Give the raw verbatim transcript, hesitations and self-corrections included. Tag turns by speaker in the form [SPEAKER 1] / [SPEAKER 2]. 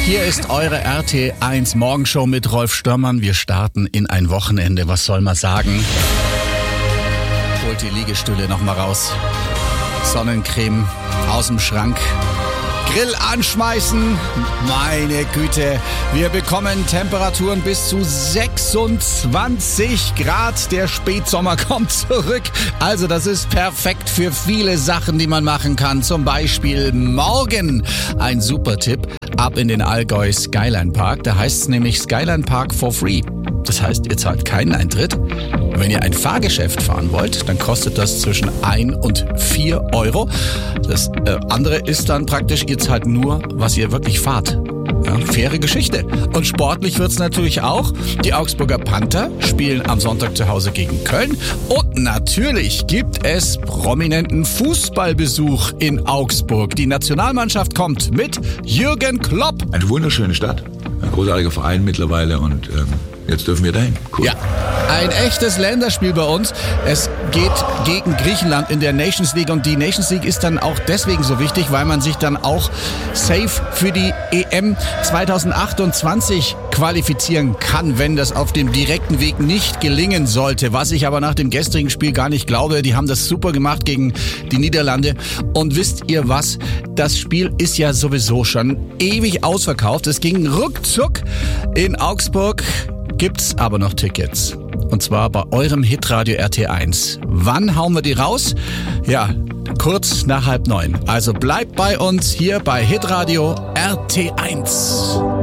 [SPEAKER 1] Hier ist eure R T eins Morgenshow mit Rolf Störmann. Wir starten in ein Wochenende. Was soll man sagen? Holt die Liegestühle noch mal raus. Sonnencreme aus dem Schrank. Grill anschmeißen. Meine Güte. Wir bekommen Temperaturen bis zu sechsundzwanzig Grad. Der Spätsommer kommt zurück. Also das ist perfekt für viele Sachen, die man machen kann. Zum Beispiel morgen. Ein super Tipp. Ab in den Allgäu Skyline Park. Da heißt es nämlich Skyline Park for free. Das heißt, ihr zahlt keinen Eintritt. Wenn ihr ein Fahrgeschäft fahren wollt, dann kostet das zwischen ein und vier Euro. Das äh, andere ist dann praktisch, ihr zahlt nur, was ihr wirklich fahrt. Ja, faire Geschichte. Und sportlich wird's natürlich auch. Die Augsburger Panther spielen am Sonntag zu Hause gegen Köln. Und natürlich gibt es prominenten Fußballbesuch in Augsburg. Die Nationalmannschaft kommt mit Jürgen Klopp.
[SPEAKER 2] Eine wunderschöne Stadt, ein großartiger Verein mittlerweile und ähm, jetzt dürfen wir dahin. Cool.
[SPEAKER 1] Ja, ein echtes Länderspiel bei uns. Es geht gegen Griechenland in der Nations League und die Nations League ist dann auch deswegen so wichtig, weil man sich dann auch safe für die E M zweitausendachtundzwanzig qualifizieren kann, wenn das auf dem direkten Weg nicht gelingen sollte. Was ich aber nach dem gestrigen Spiel gar nicht glaube. Die haben das super gemacht gegen die Niederlande. Und wisst ihr was? Das Spiel ist ja sowieso schon ewig ausverkauft. Es ging ruckzuck. In Augsburg gibt's aber noch Tickets. Und zwar bei eurem Hitradio R T eins. Wann hauen wir die raus? Ja, kurz nach halb neun. Also bleibt bei uns hier bei Hitradio R T eins.